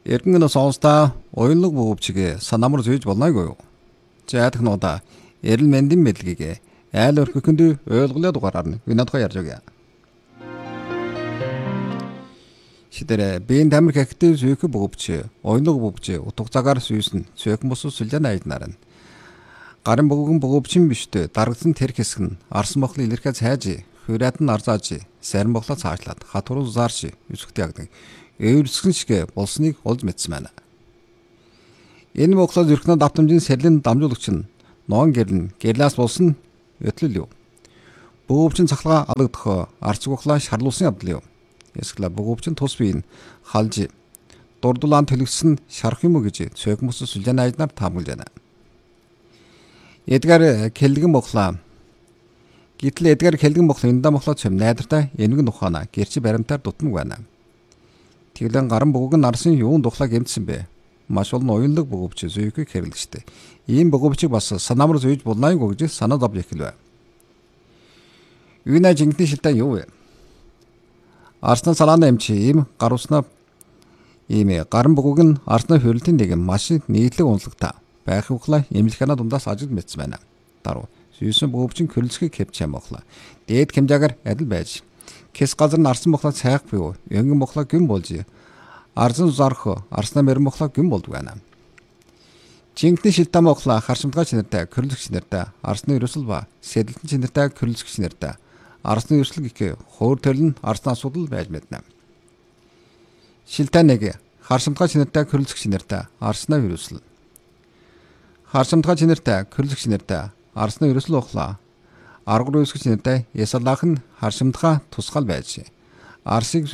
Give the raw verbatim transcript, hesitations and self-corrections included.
Эргэн сонсдоо уянлаг бөгөвчгээ санамар зүйж болнойгүй юу? Жаадах нуудаа эрэл мэндийн мэдлэгийг айл өрхөнд ойлголоо дугаараар нь винадгаа ярьж өгье. Шидэрэ биеийн тамир хэхтэй зүйх бөгөвч уянлаг бөгөвч утга цагаар сүйсэн цөөхөн бус сүлжээ найднаар нь гарын бөгөн бөгөвчин биштэй дарагдсан тэр хэсэг нь арсан бохлын илэрхээ цайж хүрээд нь арзааж сарин бохлоо цаашлаад хатуруу заарш өсөхтэй ягдаг ээвэрсгэн шиг болсныг олж мэдсэн байна. Энэ боглоо зүрхнээ давтамжийн сэрлийн дамжуулагч нь ноон гэрн гэрлээс болсон өтлөл юу. Бөгөвчин цахлага алгадах арц бохлоо шарлуулсан явдал юу. Эсвэл бөгөвчин тус бие нь халж дурдулаан төлөвсөн шарах юм уу гэж цөөхөн бус сүлжээ найднаар таамаглаж байна. Эдгар Келгэн бохлоо гítэл эдгар Келгэн бохлоо энэ дамхлоо цэм найдартай энэгэн ухаана гэрчи баримтаар дутмаг байна. Тэглэн гарын бөгөөг нь арсан юун духлаа гэмтсэн бэ? Маш олон уянлаг бөгөвч зүйхийг хэрэглэжтэй. Ийм бөгөвчийг бас санамар зүйж болнойгүй гэж санаа зовж эхэлвэ. Үйнэ жинхэнэ шилтэн юу вэ? Арсна салааны эмч ийм гар уснаа ийм гарын бөгөөг нь арсны хөрөлтийн нэг маш нийтлэг унлагтай байх ухлаа эмнэлхэнэ дундаас ажил мэдсэн байна. Даруу сүйсэн бөгөвчин хөрөлцгийг хэвчэм бохлоо. Дээд хэмжээгээр адил байж Кэс газар нь арсан бохлоо цайх буюу янган бохлоо гүн болж арсан зарх арсна мэрэн бохлоо гүн болдог байна. Жинхэнэ шилтэн бохлоо харшимтгай шинэртэй хөрлөгч шинэртэй арсны ерөөсөл ба сэдэлтэн шинэртэй хөрлөгч шинэртэй арсны ерөөсөл гэх хуур төрөл нь арсны асуудал байж мэднэ. Шилтэн нэг харшимтгай шинэртэй хөрлөгч шинэртэй арсны ерөөсөл харшимтгай шинэртэй хөрлөгч шинэртэй арсны ерөөсөл бохлоо арга руу өсгөж нэртэй ясалах нь харшимтгай тусгал байж арсыг